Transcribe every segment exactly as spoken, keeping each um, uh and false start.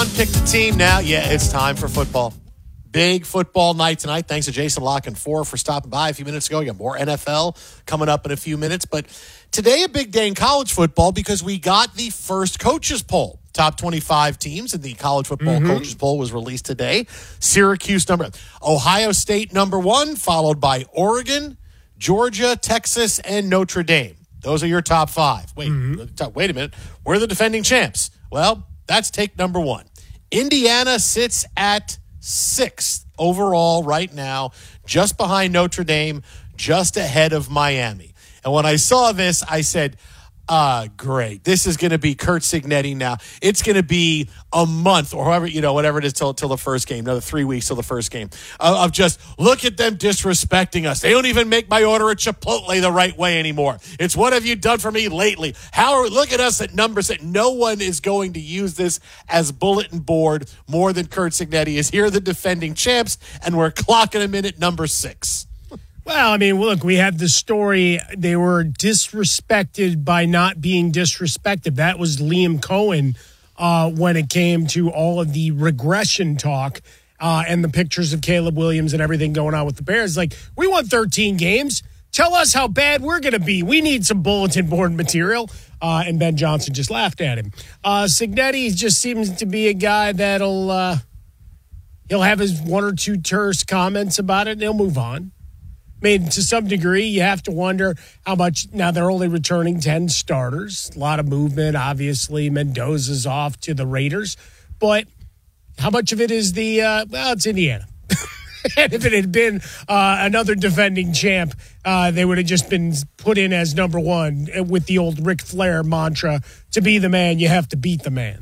on, pick the team now. Yeah, it's time for football. Big football night tonight. Thanks to Jason Lock and Four for stopping by a few minutes ago. You got more N F L coming up in a few minutes. But today, a big day in college football because we got the first coaches poll. Top twenty-five teams in the college football mm-hmm. coaches poll was released today. Syracuse number, Ohio State number one, followed by Oregon, Georgia, Texas, and Notre Dame. Those are your top five. Wait, mm-hmm. wait a minute. We're the defending champs. Well, that's take number one. Indiana sits at sixth overall right now, just behind Notre Dame, just ahead of Miami. And when I saw this, I said, ah, great. This is going to be Curt Cignetti now. It's going to be a month or however, you know, whatever it is till, till the first game, another three weeks till the first game, of, of just look at them disrespecting us. They don't even make my order at Chipotle the right way anymore. It's what have you done for me lately? How are, look at us at numbers that no one is going to use this as bulletin board more than Curt Cignetti is. Here are the defending champs, and we're clocking them in at number six. Well, I mean, look, we had the story. They were disrespected by not being disrespected. That was Liam Cohen uh, when it came to all of the regression talk uh, and the pictures of Caleb Williams and everything going on with the Bears. Like, we won thirteen games. Tell us how bad we're going to be. We need some bulletin board material. Uh, and Ben Johnson just laughed at him. Uh, Cignetti just seems to be a guy that'll uh, he'll have his one or two terse comments about it, and he'll move on. I mean, to some degree, you have to wonder how much. Now, they're only returning ten starters. A lot of movement, obviously. Mendoza's off to the Raiders. But how much of it is the, uh, well, it's Indiana. And if it had been uh, another defending champ, uh, they would have just been put in as number one with the old Ric Flair mantra, to be the man, you have to beat the man.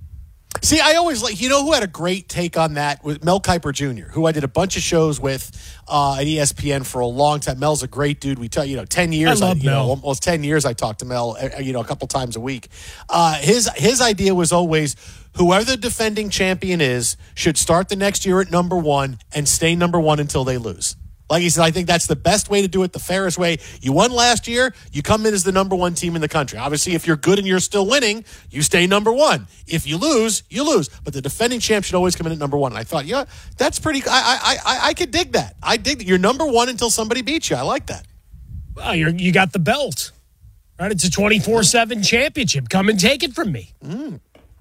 See, I always like, you know who had a great take on that? Was Mel Kiper Junior, who I did a bunch of shows with uh, at E S P N for a long time. Mel's a great dude. We talk, you know, ten years. I love I, you Mel. know, almost ten years I talked to Mel, you know, a couple times a week. Uh, his his idea was always whoever the defending champion is should start the next year at number one and stay number one until they lose. Like he said, I think that's the best way to do it, the fairest way. You won last year, you come in as the number one team in the country. Obviously, if you're good and you're still winning, you stay number one. If you lose, you lose. But the defending champ should always come in at number one. And I thought, yeah, that's pretty, I I I, I could dig that. I dig that. You're number one until somebody beats you. I like that. Well, you're, you got the belt, right? It's a twenty-four seven championship. Come and take it from me. Mm.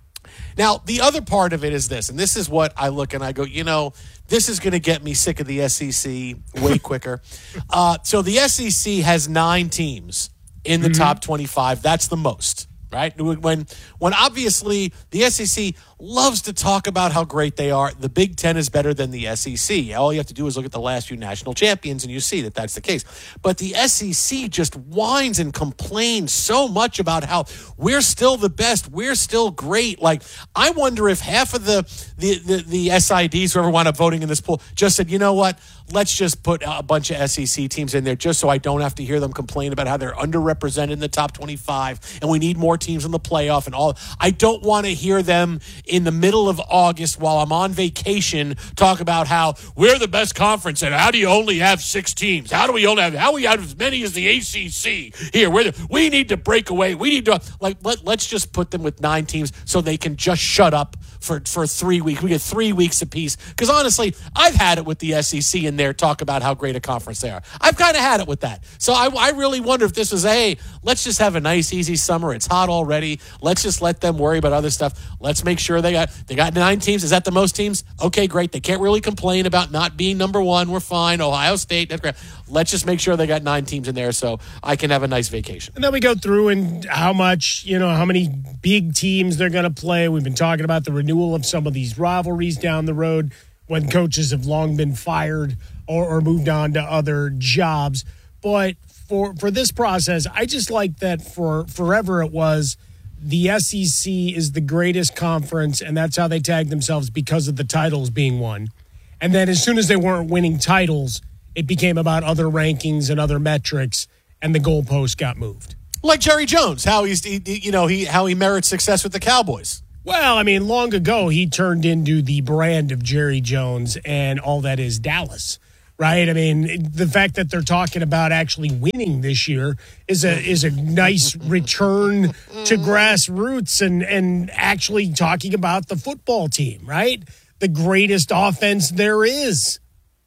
Now, the other part of it is this, and this is what I look and I go, you know, this is going to get me sick of the S E C way quicker. uh, so the S E C has nine teams in the mm-hmm. top twenty-five. That's the most, right? When, when obviously the S E C loves to talk about how great they are. The Big Ten is better than the S E C. All you have to do is look at the last few national champions and you see that that's the case. But the S E C just whines and complains so much about how we're still the best. We're still great. Like, I wonder if half of the, the, the, the S I Ds, whoever wound up voting in this poll, just said, you know what? Let's just put a bunch of S E C teams in there just so I don't have to hear them complain about how they're underrepresented in the top twenty-five and we need more teams in the playoff and all. I don't want to hear them in the middle of August while I'm on vacation talk about how we're the best conference and how do you only have six teams? How do we only have, how do we have as many as the A C C here? We're the, we need to break away. We need to, like, let, let's just put them with nine teams so they can just shut up for, for three weeks. We get three weeks apiece. Because honestly, I've had it with the S E C in there talk about how great a conference they are. I've kind of had it with that. So I, I really wonder if this was, hey, let's just have a nice, easy summer. It's hot already. Let's just let them worry about other stuff. Let's make sure they got they got nine teams. Is that the most teams? Okay, great. They can't really complain about not being number one. We're fine. Ohio State, that's great. Let's just make sure they got nine teams in there so I can have a nice vacation. And then we go through and how much, you know, how many big teams they're going to play. We've been talking about the renewal of some of these rivalries down the road when coaches have long been fired or, or moved on to other jobs. But for for this process, I just like that for forever it was the S E C is the greatest conference, and that's how they tag themselves because of the titles being won. And then as soon as they weren't winning titles, it became about other rankings and other metrics, and the goalpost got moved. Like Jerry Jones, how he's he, you know he how he merits success with the Cowboys. Well, I mean, long ago he turned into the brand of Jerry Jones, and all that is Dallas. right? I mean, the fact that they're talking about actually winning this year is a is a nice return to grassroots and and actually talking about the football team, right? The greatest offense there is.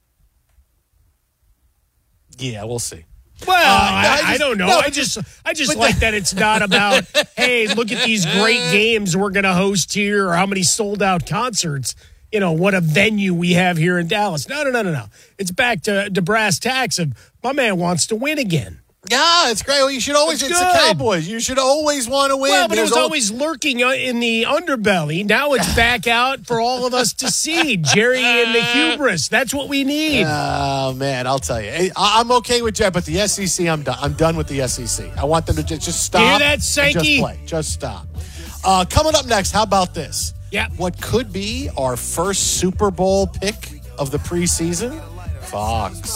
Yeah, we'll see. Well, Uh, I, I I just- don't know. no, I but just, just- I just but like the- that it's not about, hey, look at these great games we're going to host here, or how many sold out concerts. You know, what a venue we have here in Dallas. No, no, no, no, no. It's back to, to brass tacks of my man wants to win again. Yeah, it's great. Well, you should always, It's it's the good. Cowboys. You should always want to win. Well, but it There's was al- always lurking uh, in the underbelly. Now it's back out for all of us to see. Jerry and the hubris. That's what we need. Oh, man, I'll tell you. Hey, I- I'm okay with Jeff, but the S E C, I'm done. I'm done with the S E C. I want them to just, just stop. Hear that, and Sankey? Just play. Just stop. Uh, coming up next, how about this? Yeah. What could be our first Super Bowl pick of the preseason? Fox.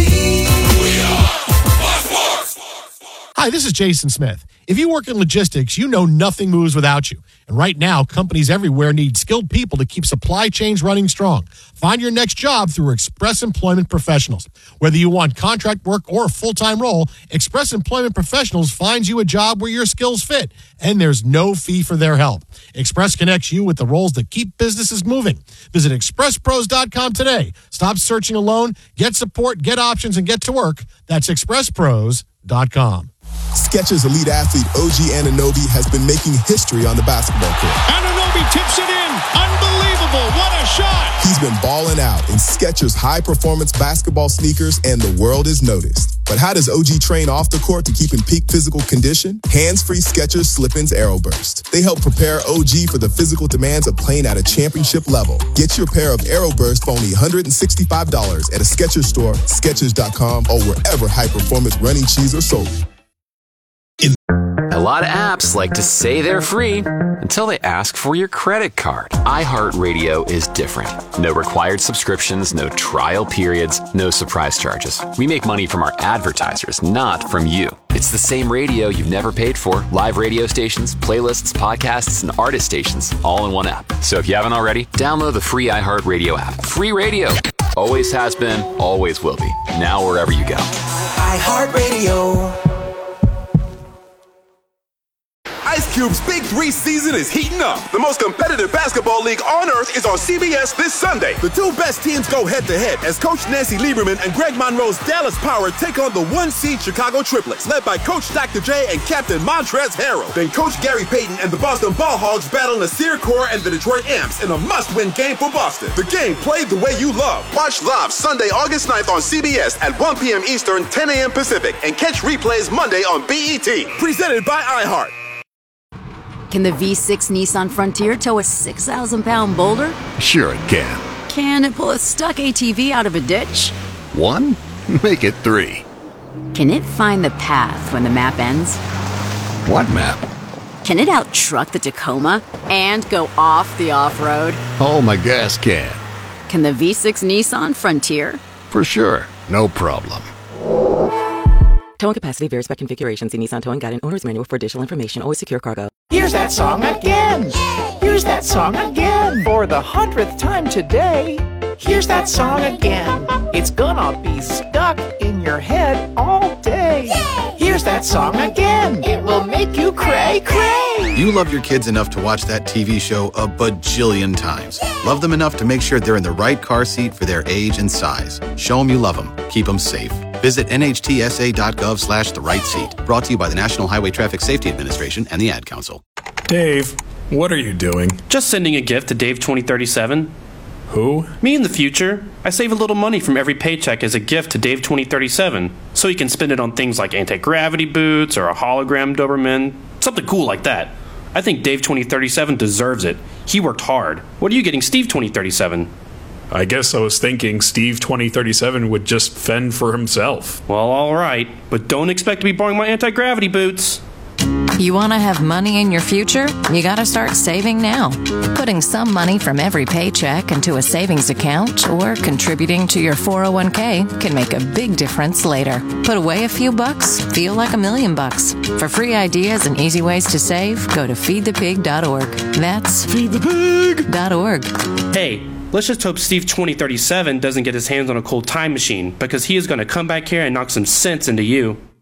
Hi, this is Jason Smith. If you work in logistics, you know nothing moves without you. And right now, companies everywhere need skilled people to keep supply chains running strong. Find your next job through Express Employment Professionals. Whether you want contract work or a full-time role, Express Employment Professionals finds you a job where your skills fit, and there's no fee for their help. Express connects you with the roles that keep businesses moving. Visit express pros dot com today. Stop searching alone. Get support, get options, and get to work. That's express pros dot com. Skechers elite athlete O G Anunoby has been making history on the basketball court. Anunoby tips it in. Unbelievable. What a shot. He's been balling out in Skechers high-performance basketball sneakers, and the world is noticed. But how does O G train off the court to keep in peak physical condition? Hands-free Skechers Slip-ins Aeroburst. They help prepare O G for the physical demands of playing at a championship level. Get your pair of Aeroburst for only one hundred sixty-five dollars at a Skechers store, Skechers dot com, or wherever high-performance running shoes are sold. A lot of apps like to say they're free until they ask for your credit card. iHeartRadio is different. No required subscriptions, no trial periods, no surprise charges. We make money from our advertisers, not from you. It's the same radio you've never paid for. Live radio stations, playlists, podcasts, and artist stations, all in one app. So if you haven't already, download the free iHeartRadio app. Free radio. Always has been, always will be. Now wherever you go. iHeartRadio. Ice Cube's Big Three season is heating up. The most competitive basketball league on earth is on C B S this Sunday. The two best teams go head-to-head as Coach Nancy Lieberman and Greg Monroe's Dallas Power take on the one-seed Chicago Triplets, led by Coach Doctor J and Captain Montrezl Harrell. Then Coach Gary Payton and the Boston Ball Hogs battle Nasir Kaur and the Detroit Amps in a must-win game for Boston. The game played the way you love. Watch live Sunday, August ninth on C B S at one p.m. Eastern, ten a.m. Pacific, and catch replays Monday on B E T. Presented by iHeart. Can the V six Nissan Frontier tow a six thousand pound boulder? Sure it can. Can it pull a stuck A T V out of a ditch? One? Make it three. Can it find the path when the map ends? What map? Can it out-truck the Tacoma and go off the off-road? Oh, my gas can. Can the V six Nissan Frontier? For sure. No problem. Towing capacity varies by configuration. See Nissan Towing Guide and Owner's Manual for additional information. Always secure cargo. Here's that song again. Here's that song again. For the hundredth time today. Here's that song again. It's gonna be stuck in your head all day. Here's that song again. It will make you cray cray. You love your kids enough to watch that T V show a bajillion times. Love them enough to make sure they're in the right car seat for their age and size. Show them you love them. Keep them safe. Visit N H T S A dot gov slash the right seat. Brought to you by the National Highway Traffic Safety Administration and the Ad Council. Dave, what are you doing? Just sending a gift to Dave twenty thirty-seven. Who? Me in the future. I save a little money from every paycheck as a gift to Dave twenty thirty-seven, so he can spend it on things like anti-gravity boots or a hologram Doberman, something cool like that. I think Dave twenty thirty-seven deserves it. He worked hard. What are you getting Steve twenty thirty-seven? I guess I was thinking Steve twenty thirty-seven would just fend for himself. Well, all right, but don't expect to be borrowing my anti-gravity boots. You want to have money in your future? You got to start saving now. Putting some money from every paycheck into a savings account or contributing to your four oh one k can make a big difference later. Put away a few bucks, feel like a million bucks. For free ideas and easy ways to save, go to feed the pig dot org. That's feed the pig dot org. Hey, Let's just hope Steve twenty thirty-seven doesn't get his hands on a cold time machine, because he is going to come back here and knock some sense into you.